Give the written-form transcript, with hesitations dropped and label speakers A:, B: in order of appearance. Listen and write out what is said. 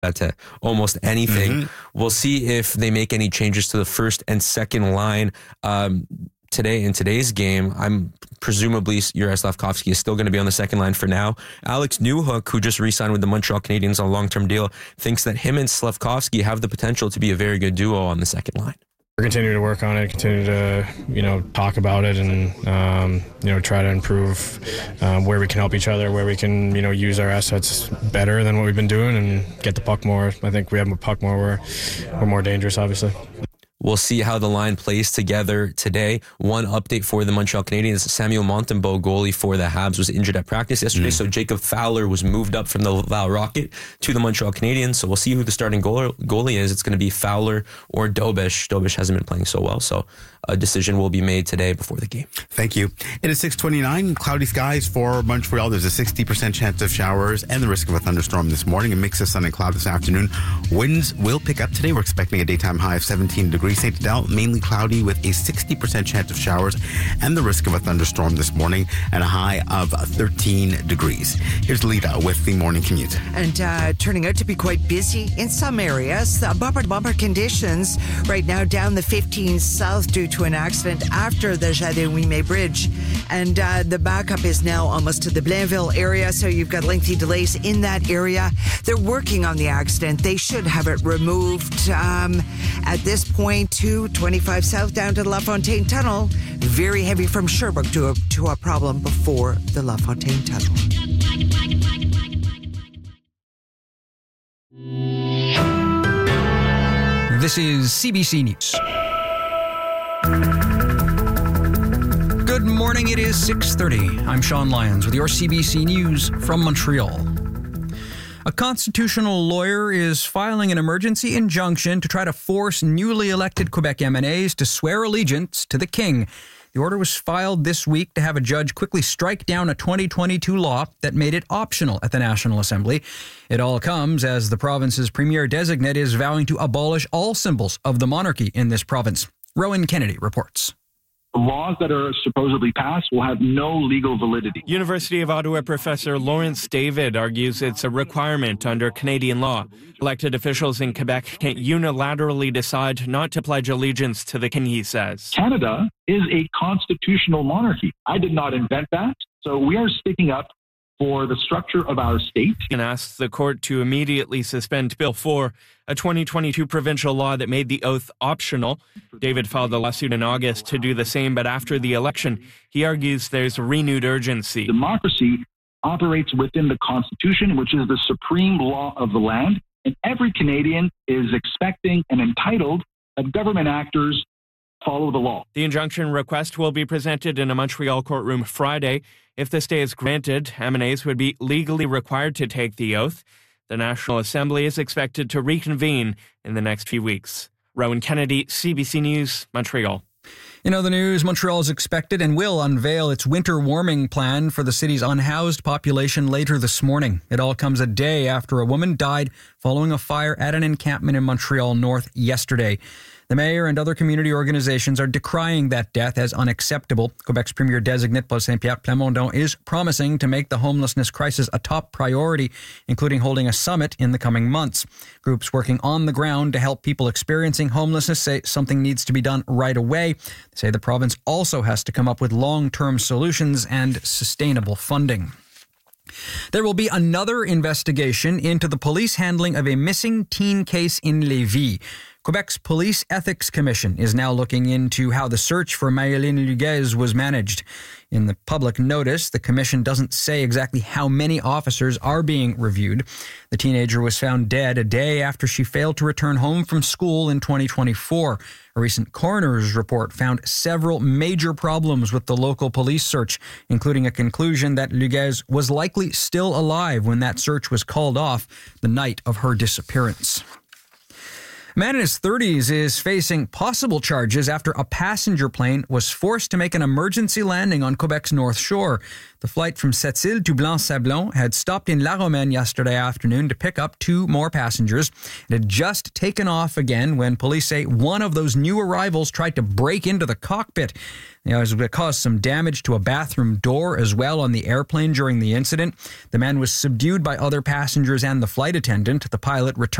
A: to almost anything. We'll see if they make any changes to the first and second line. Today, in today's game, I'm presumably Juraj Slafkovsky is still going to be on the second line for now. Alex Newhook, who just re-signed with the Montreal Canadiens on a long-term deal, thinks that him and Slafkovsky have the potential to be a very good duo on the second line.
B: We're continuing to work on it, continue to, talk about it and, try to improve where we can help each other, where we can, use our assets better than what we've been doing and get the puck more. I think we have a puck more, we're more dangerous, obviously.
A: We'll see how the line plays together today. One update for the Montreal Canadiens, Samuel Montembeault, goalie for the Habs, was injured at practice yesterday, so Jacob Fowler was moved up from the Laval Rocket to the Montreal Canadiens. So we'll see who the starting goalie is. It's going to be Fowler or Dobish. Dobish hasn't been playing so well, so a decision will be made today before the game.
C: Thank you. It is 6:29. Cloudy skies for Montreal. There's a 60% chance of showers and the risk of a thunderstorm this morning. A mix of sun and cloud this afternoon. Winds will pick up today. We're expecting a daytime high of 17 degrees. St. Adele, mainly cloudy with a 60% chance of showers and the risk of a thunderstorm this morning and a high of 13 degrees. Here's Lita with the morning commute.
D: And turning out to be quite busy in some areas. Bumper conditions right now down the 15 south due to an accident after the Jardin-Ouimet Bridge. And the backup is now almost to the Blainville area, so you've got lengthy delays in that area. They're working on the accident. They should have it removed at this point to 25 south down to the LaFontaine Tunnel. Very heavy from Sherbrooke to a problem before the LaFontaine Tunnel.
E: This is CBC News. Good morning, it is 6:30. I'm Sean Lyons with your CBC News from Montreal. A constitutional lawyer is filing an emergency injunction to try to force newly elected Quebec MNAs to swear allegiance to the King. The order was filed this week to have a judge quickly strike down a 2022 law that made it optional at the National Assembly. It all comes as the province's premier-designate is vowing to abolish all symbols of the monarchy in this province. Rowan Kennedy reports.
F: The laws that are supposedly passed will have no legal validity.
G: University of Ottawa professor Lawrence David argues it's a requirement under Canadian law. Elected officials in Quebec can't unilaterally decide not to pledge allegiance to the King, he says.
F: Canada is a constitutional monarchy. I did not invent that. So we are sticking up for the structure of our state.
G: And asks the court to immediately suspend Bill 4, a 2022 provincial law that made the oath optional. David filed a lawsuit in August to do the same, but after the election, he argues there's renewed urgency.
F: Democracy operates within the Constitution, which is the supreme law of the land, and every Canadian is expecting and entitled that government actors follow the law.
G: The injunction request will be presented in a Montreal courtroom Friday. If the stay is granted, MNAs would be legally required to take the oath. The National Assembly is expected to reconvene in the next few weeks. Rowan Kennedy, CBC News, Montreal.
E: In other news, Montreal is expected and will unveil its winter warming plan for the city's unhoused population later this morning. It all comes a day after a woman died following a fire at an encampment in Montreal North yesterday. The mayor and other community organizations are decrying that death as unacceptable. Quebec's premier-designate, Paul Saint-Pierre Plamondon, is promising to make the homelessness crisis a top priority, including holding a summit in the coming months. Groups working on the ground to help people experiencing homelessness say something needs to be done right away. They say the province also has to come up with long-term solutions and sustainable funding. There will be another investigation into the police handling of a missing teen case in Lévis. Quebec's Police Ethics Commission is now looking into how the search for Maëlyn Luguez was managed. In the public notice, the commission doesn't say exactly how many officers are being reviewed. The teenager was found dead a day after she failed to return home from school in 2024. A recent coroner's report found several major problems with the local police search, including a conclusion that Luguez was likely still alive when that search was called off the night of her disappearance. A man in his 30s is facing possible charges after a passenger plane was forced to make an emergency landing on Quebec's North Shore. The flight from Sept-Îles to Blanc-Sablon had stopped in La Romaine yesterday afternoon to pick up 2 more passengers. It had just taken off again when police say one of those new arrivals tried to break into the cockpit. It caused some damage to a bathroom door as well on the airplane during the incident. The man was subdued by other passengers and the flight attendant. The pilot returned